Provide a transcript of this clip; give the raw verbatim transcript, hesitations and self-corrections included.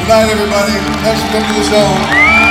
Good night, everybody. Thanks for coming to the show.